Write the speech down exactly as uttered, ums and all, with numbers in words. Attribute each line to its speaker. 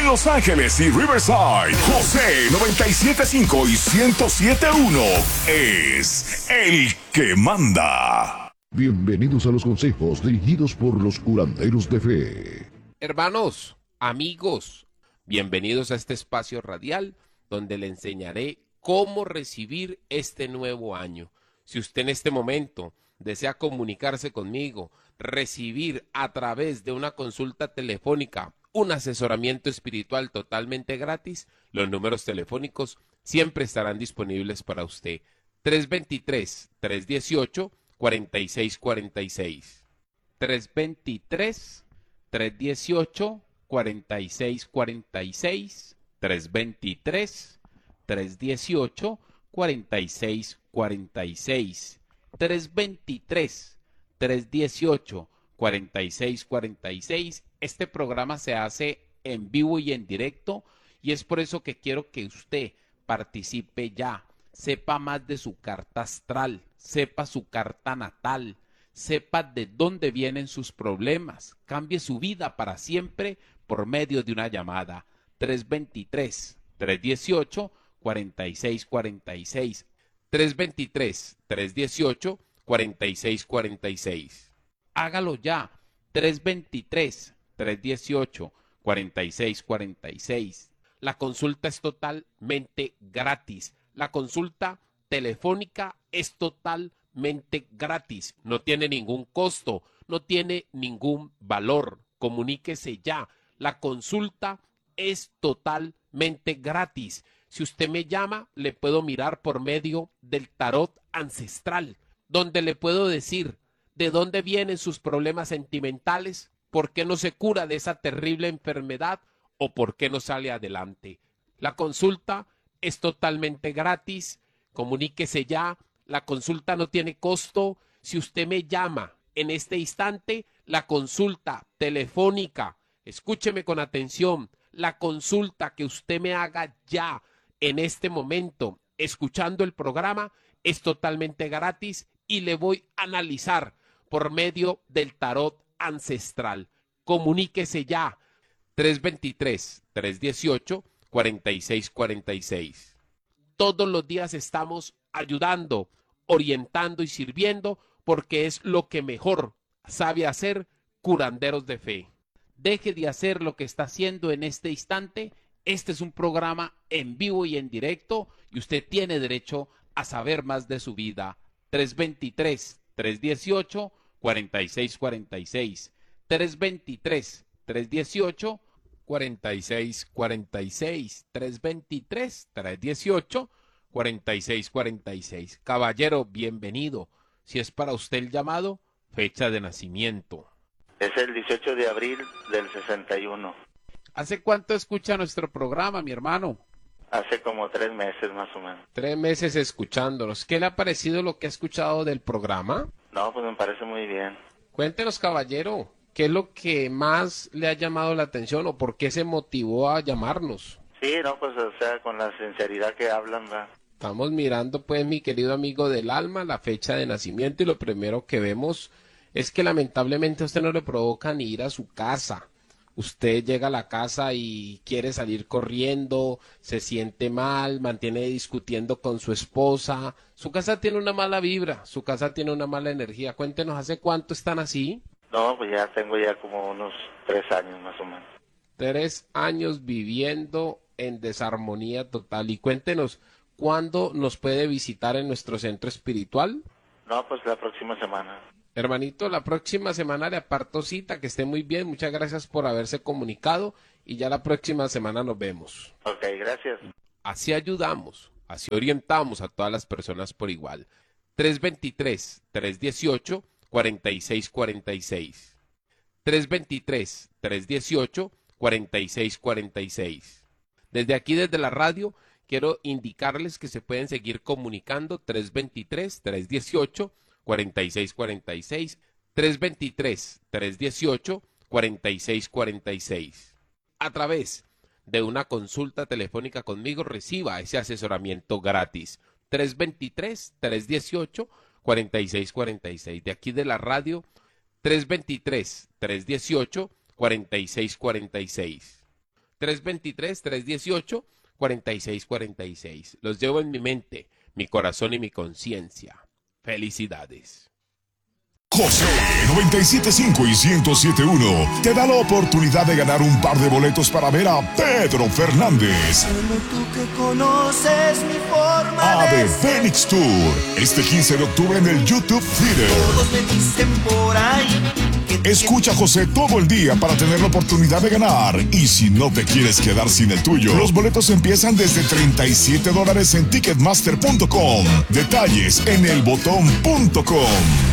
Speaker 1: Los Ángeles y Riverside, José noventa y siete punto cinco y ciento siete punto uno es el que manda.
Speaker 2: Bienvenidos a los consejos dirigidos por los curanderos de fe.
Speaker 3: Hermanos, amigos, bienvenidos a este espacio radial donde le enseñaré cómo recibir este nuevo año. Si usted en este momento desea comunicarse conmigo, recibir a través de una consulta telefónica un asesoramiento espiritual totalmente gratis, los números telefónicos siempre estarán disponibles para usted. tres dos tres, tres uno ocho, cuatro seis cuatro seis. tres dos tres, tres uno ocho, cuatro seis cuatro seis. tres dos tres, tres uno ocho, cuatro seis cuatro seis. tres dos tres, tres uno ocho, cuatro seis cuatro seis. Este programa se hace en vivo y en directo y es por eso que quiero que usted participe ya, sepa más de su carta astral, sepa su carta natal, sepa de dónde vienen sus problemas, cambie su vida para siempre por medio de una llamada. tres dos tres, tres uno ocho, cuatro seis cuatro seis. tres dos tres, tres uno ocho, cuatro seis cuatro seis. Hágalo ya. tres dos tres, tres uno ocho, cuatro seis cuatro seis. La consulta es totalmente gratis. La consulta telefónica es totalmente gratis. No tiene ningún costo, no tiene ningún valor. Comuníquese ya. La consulta es totalmente gratis. Si usted me llama, le puedo mirar por medio del tarot ancestral, donde le puedo decir de dónde vienen sus problemas sentimentales, por qué no se cura de esa terrible enfermedad o por qué no sale adelante. La consulta es totalmente gratis. Comuníquese ya. La consulta no tiene costo. Si usted me llama en este instante, la consulta telefónica, escúcheme con atención, la consulta que usted me haga ya en este momento, escuchando el programa, es totalmente gratis y le voy a analizar por medio del tarot ancestral. Comuníquese ya. tres dos tres, tres uno ocho, cuatro seis cuatro seis. Todos los días estamos ayudando, orientando y sirviendo porque es lo que mejor sabe hacer curanderos de fe. Deje de hacer lo que está haciendo en este instante. Este es un programa en vivo y en directo y usted tiene derecho a saber más de su vida. tres dos tres, tres uno ocho, cuatro seis cuatro seis. tres dos tres, tres uno ocho, cuatro seis cuatro seis. tres dos tres, tres uno ocho, cuatro seis cuatro seis. Caballero, bienvenido. Si es para usted el llamado, fecha de nacimiento.
Speaker 4: Es el dieciocho de abril del sesenta y uno.
Speaker 3: ¿Hace cuánto escucha nuestro programa, mi hermano?
Speaker 4: Hace como tres meses más o menos.
Speaker 3: Tres meses escuchándonos. ¿Qué le ha parecido lo que ha escuchado del programa?
Speaker 4: No, pues me parece muy bien.
Speaker 3: Cuéntenos, caballero, ¿qué es lo que más le ha llamado la atención o por qué se motivó a llamarnos?
Speaker 4: Sí, no, pues o sea, con la sinceridad que hablan, ¿verdad?
Speaker 3: Estamos mirando, pues, mi querido amigo del alma, la fecha de nacimiento y lo primero que vemos es que lamentablemente a usted no le provoca ni ir a su casa. Usted llega a la casa y quiere salir corriendo, se siente mal, mantiene discutiendo con su esposa. Su casa tiene una mala vibra, su casa tiene una mala energía. Cuéntenos, ¿hace cuánto están así?
Speaker 4: No, pues ya tengo ya como unos tres años más o menos.
Speaker 3: Tres años viviendo en desarmonía total. Y cuéntenos, ¿cuándo nos puede visitar en nuestro centro espiritual?
Speaker 4: No, pues la próxima semana.
Speaker 3: Hermanito, la próxima semana le aparto cita, que esté muy bien, muchas gracias por haberse comunicado y ya la próxima semana nos vemos.
Speaker 4: Ok, gracias.
Speaker 3: Así ayudamos, así orientamos a todas las personas por igual. tres dos tres, tres uno ocho, cuatro seis cuatro seis. tres dos tres, tres uno ocho, cuatro seis cuatro seis. Desde aquí, desde la radio, quiero indicarles que se pueden seguir comunicando tres dos tres, tres uno ocho, cuatro seis cuatro seis, tres dos tres, tres uno ocho, cuatro seis cuatro seis. A través de una consulta telefónica conmigo reciba ese asesoramiento gratis. tres dos tres, tres uno ocho, cuatro seis cuatro seis. De aquí de la radio, tres dos tres, tres uno ocho, cuatro seis cuatro seis. tres dos tres, tres uno ocho, cuatro seis cuatro seis. Los llevo en mi mente, mi corazón y mi conciencia. Felicidades.
Speaker 1: José noventa y siete punto cinco y ciento siete punto uno te da la oportunidad de ganar un par de boletos para ver a Pedro Fernández.
Speaker 5: Solo tú que conoces mi forma
Speaker 1: A
Speaker 5: de
Speaker 1: The
Speaker 5: ser.
Speaker 1: Phoenix Tour, este quince de octubre en el YouTube Theater.
Speaker 5: Todos me dicen por ahí que
Speaker 1: Escucha a José todo el día para tener la oportunidad de ganar. Y si no te quieres quedar sin el tuyo, los boletos empiezan desde treinta y siete dólares en ticketmaster punto com. Detalles en el botón punto com.